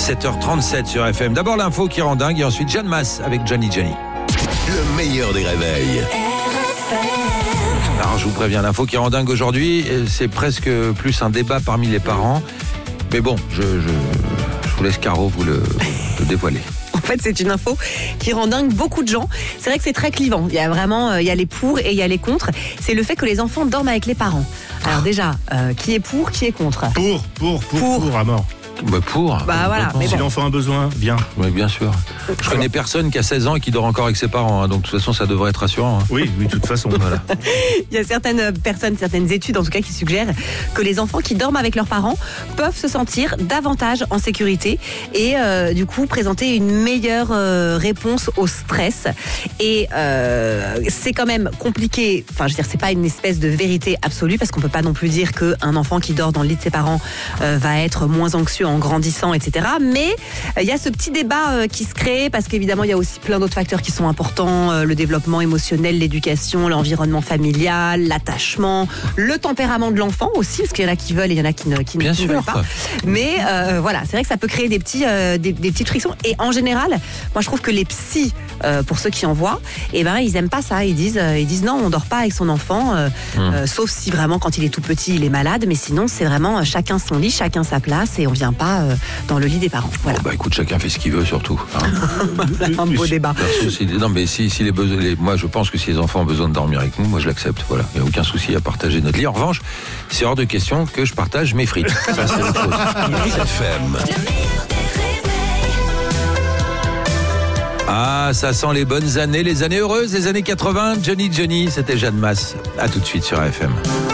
7h37 sur FM. D'abord l'info qui rend dingue et ensuite Jeanne Masse avec Johnny. Le meilleur des réveils. Alors je vous préviens, l'info qui rend dingue aujourd'hui, c'est presque plus un débat parmi les parents. Mais bon, je vous laisse Caro vous le dévoiler. En fait, c'est une info qui rend dingue beaucoup de gens. C'est vrai que c'est très clivant. Il y a vraiment, il y a les pour et il y a les contre. C'est le fait que les enfants dorment avec les parents. Alors déjà, qui est pour, qui est contre ? Pour à mort. Voilà. Si l'enfant a besoin, viens. Oui, bien sûr. Je connais personne qui a 16 ans et qui dort encore avec ses parents. Donc de toute façon, ça devrait être rassurant. Oui, de toute façon. Voilà. Il y a certaines études en tout cas qui suggèrent que les enfants qui dorment avec leurs parents peuvent se sentir davantage en sécurité et du coup présenter une meilleure réponse au stress. Et c'est quand même compliqué. Enfin, je veux dire, c'est pas une espèce de vérité absolue parce qu'on peut pas non plus dire qu'un enfant qui dort dans le lit de ses parents va être moins anxieux en grandissant, etc. Mais il y a ce petit débat qui se crée parce qu'évidemment il y a aussi plein d'autres facteurs qui sont importants, le développement émotionnel, l'éducation, l'environnement familial, l'attachement, le tempérament de l'enfant aussi, parce qu'il y en a qui veulent et il y en a qui ne veulent pas. Mais voilà, c'est vrai que ça peut créer des petites frictions. Et en général, moi je trouve que les psys, pour ceux qui en voient, ils aiment pas ça. Ils disent non, on dort pas avec son enfant, sauf si vraiment quand il est tout petit, il est malade. Mais sinon, c'est vraiment chacun son lit, chacun sa place et on vient pas dans le lit des parents. Voilà. Écoute, chacun fait ce qu'il veut surtout. Un beau débat. Non, mais moi je pense que si les enfants ont besoin de dormir avec nous, moi je l'accepte. Voilà, il n'y a aucun souci à partager notre lit. En revanche, c'est hors de question que je partage mes frites. Ça, c'est autre chose. FM. Ah, ça sent les bonnes années, les années heureuses, les années 80. Johnny, c'était Jeanne Masse. À tout de suite sur FM.